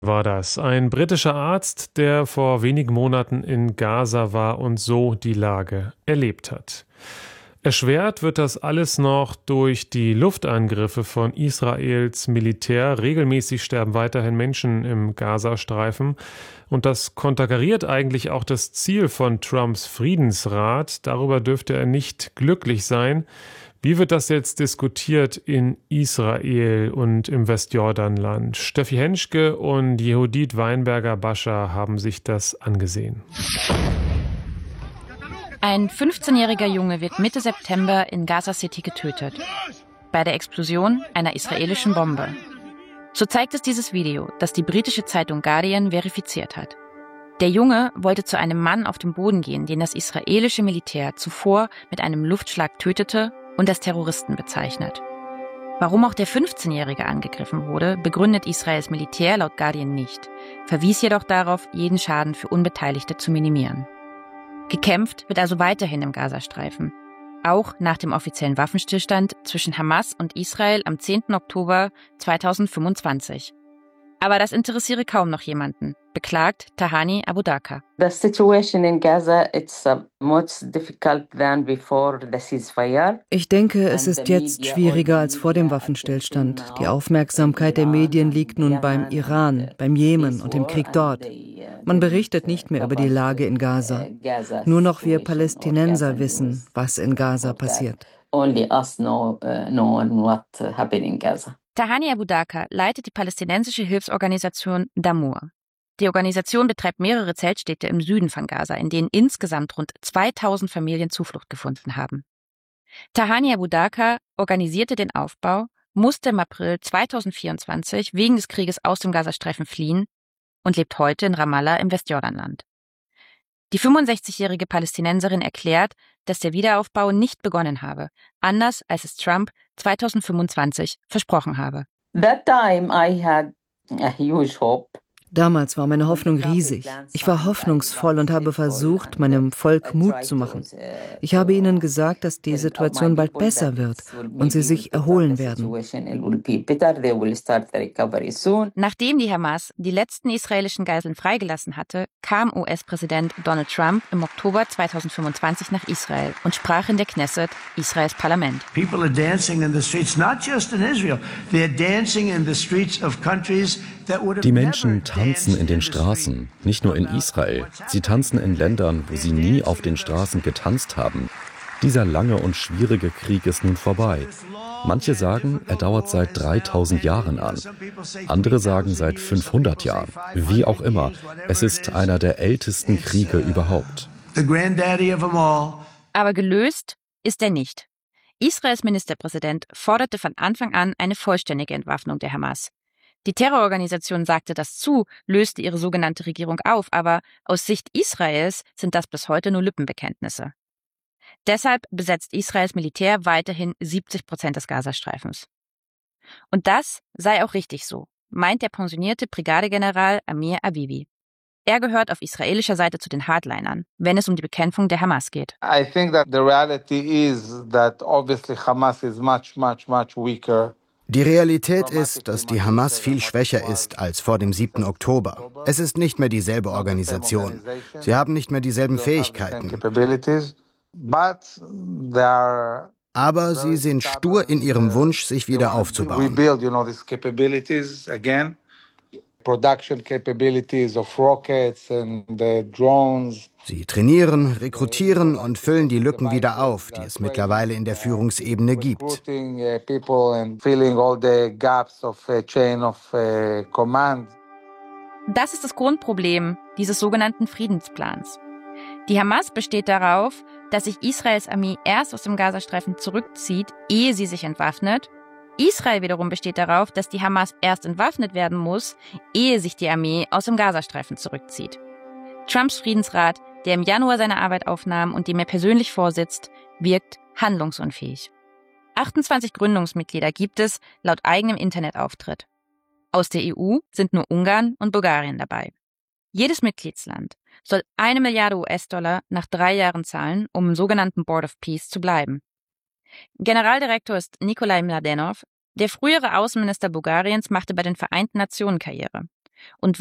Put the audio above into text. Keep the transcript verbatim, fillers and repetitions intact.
War das ein britischer Arzt, der vor wenigen Monaten in Gaza war und so die Lage erlebt hat. Erschwert wird das alles noch durch die Luftangriffe von Israels Militär. Regelmäßig sterben weiterhin Menschen im Gazastreifen. Und das konterkariert eigentlich auch das Ziel von Trumps Friedensrat. Darüber dürfte er nicht glücklich sein. Wie wird das jetzt diskutiert in Israel und im Westjordanland? Steffi Henschke und Yehudit Weinberger-Bascha haben sich das angesehen. Ein fünfzehnjähriger Junge wird Mitte September in Gaza City getötet. Bei der Explosion einer israelischen Bombe. So zeigt es dieses Video, das die britische Zeitung Guardian verifiziert hat. Der Junge wollte zu einem Mann auf dem Boden gehen, den das israelische Militär zuvor mit einem Luftschlag tötete und als Terroristen bezeichnet. Warum auch der fünfzehnjährige angegriffen wurde, begründet Israels Militär laut Guardian nicht, verwies jedoch darauf, jeden Schaden für Unbeteiligte zu minimieren. Gekämpft wird also weiterhin im Gazastreifen, auch nach dem offiziellen Waffenstillstand zwischen Hamas und Israel am zehnten Oktober zweitausendfünfundzwanzig. Aber das interessiere kaum noch jemanden, beklagt Tahani Abu Daka. The situation in Gaza it's uh, much difficult than before the ceasefire. Ich denke, es ist jetzt schwieriger als vor dem Waffenstillstand. Die Aufmerksamkeit der Medien liegt nun beim Iran, beim Jemen und dem Krieg dort. Man berichtet nicht mehr über die Lage in Gaza. Nur noch wir Palästinenser wissen, was in Gaza passiert. Only us know, uh, know what happened in Gaza. Tahani Abu Daka leitet die palästinensische Hilfsorganisation Damour. Die Organisation betreibt mehrere Zeltstädte im Süden von Gaza, in denen insgesamt rund zweitausend Familien Zuflucht gefunden haben. Tahani Abu Daka organisierte den Aufbau, musste im April zweitausendvierundzwanzig wegen des Krieges aus dem Gazastreifen fliehen und lebt heute in Ramallah im Westjordanland. Die fünfundsechzigjährige Palästinenserin erklärt, dass der Wiederaufbau nicht begonnen habe, anders als es Trump zweitausendfünfundzwanzig versprochen habe. That time I had a huge hope. Damals war meine Hoffnung riesig. Ich war hoffnungsvoll und habe versucht, meinem Volk Mut zu machen. Ich habe ihnen gesagt, dass die Situation bald besser wird und sie sich erholen werden. Nachdem die Hamas die letzten israelischen Geiseln freigelassen hatte, kam U S-Präsident Donald Trump im Oktober zweitausendfünfundzwanzig nach Israel und sprach in der Knesset, Israels Parlament. People are dancing in the streets, not just in Israel. They're dancing in the streets of countries that would have Die Menschen tanzen in den Straßen, nicht nur in Israel. Sie tanzen in Ländern, wo sie nie auf den Straßen getanzt haben. Dieser lange und schwierige Krieg ist nun vorbei. Manche sagen, er dauert seit dreitausend Jahren an. Andere sagen seit fünfhundert Jahren. Wie auch immer, es ist einer der ältesten Kriege überhaupt. Aber gelöst ist er nicht. Israels Ministerpräsident forderte von Anfang an eine vollständige Entwaffnung der Hamas. Die Terrororganisation sagte das zu, löste ihre sogenannte Regierung auf, aber aus Sicht Israels sind das bis heute nur Lippenbekenntnisse. Deshalb besetzt Israels Militär weiterhin siebzig Prozent des Gazastreifens. Und das sei auch richtig so, meint der pensionierte Brigadegeneral Amir Avivi. Er gehört auf israelischer Seite zu den Hardlinern, wenn es um die Bekämpfung der Hamas geht. I think that the reality is that obviously Hamas is much, much, much weaker. Die Realität ist, dass die Hamas viel schwächer ist als vor dem siebten Oktober. Es ist nicht mehr dieselbe Organisation. Sie haben nicht mehr dieselben Fähigkeiten. Aber sie sind stur in ihrem Wunsch, sich wieder aufzubauen. Sie trainieren, rekrutieren und füllen die Lücken wieder auf, die es mittlerweile in der Führungsebene gibt. Das ist das Grundproblem dieses sogenannten Friedensplans. Die Hamas besteht darauf, dass sich Israels Armee erst aus dem Gazastreifen zurückzieht, ehe sie sich entwaffnet. Israel wiederum besteht darauf, dass die Hamas erst entwaffnet werden muss, ehe sich die Armee aus dem Gazastreifen zurückzieht. Trumps Friedensrat, der im Januar seine Arbeit aufnahm und dem er persönlich vorsitzt, wirkt handlungsunfähig. achtundzwanzig Gründungsmitglieder gibt es laut eigenem Internetauftritt. Aus der E U sind nur Ungarn und Bulgarien dabei. Jedes Mitgliedsland soll eine Milliarde U S-Dollar nach drei Jahren zahlen, um im sogenannten Board of Peace zu bleiben. Generaldirektor ist Nikolai Mladenov. Der frühere Außenminister Bulgariens machte bei den Vereinten Nationen Karriere. und